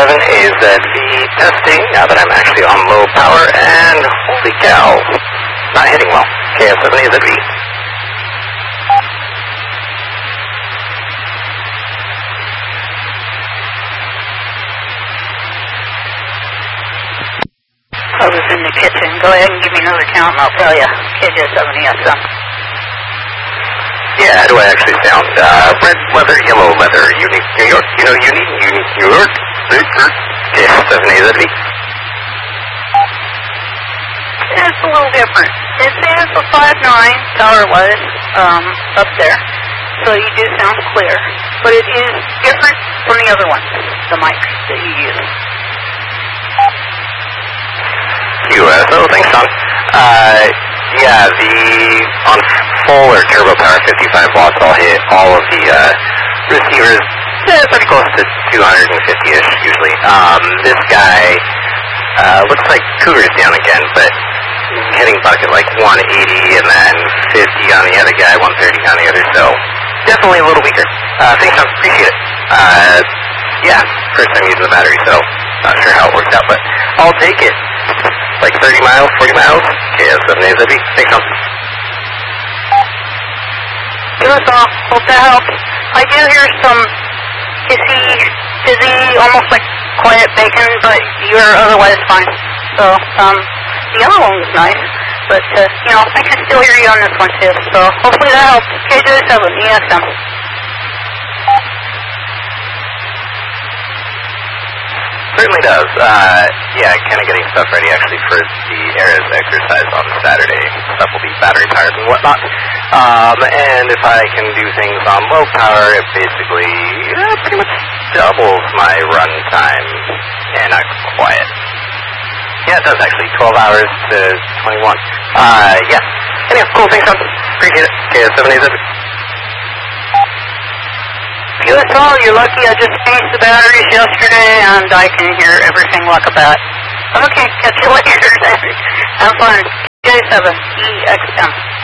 KS7AZV testing, now that I'm actually on low power, and holy cow, not hitting well. KS7AZV. I was in the kitchen. Go ahead and give me another count and I'll tell you. KJ7ESM. Yeah, how do I actually sound? Red leather, yellow leather, unique New York, unique New York, KS7AZV. It's a little different. It says a 5.9 power-wise up there, so you do sound clear. But it is different from the other ones, the mics that you use. QSO, thanks, Tom. Yeah, on full or turbo power, 55 watts, I'll hit all of the receivers, pretty close to 250-ish usually. This guy looks like Cougar's down again, but hitting bucket like 180 and then 50 on the other guy, 130 on the other, so definitely a little weaker. Thanks, Tom, appreciate it. Yeah, first time using the battery, so not sure how it worked out, but I'll take it. Like 30 miles, 40 miles, KS7AZV, thanks, Tom. Good, hope that helps. I do hear some hissy, fizzy, almost like quiet bacon, but you're otherwise fine. So, the other one was nice, but, I can still hear you on this one too, so hopefully that helps. KJ7ESM. Certainly does. Yeah, kind of getting stuff ready actually for the ARES exercise on Saturday. Stuff will be battery powered and whatnot. And if I can do things on low power, it basically pretty much doubles my run time and I'm quiet. Yeah, it does actually. 12 hours to 21. Yeah. Anyway, cool. Thanks, Tom. Appreciate it. KS7AZV. Beautiful, you're lucky I just changed the batteries yesterday and I can hear everything like a bat. Okay, catch you later then. Have fun. J7EXM.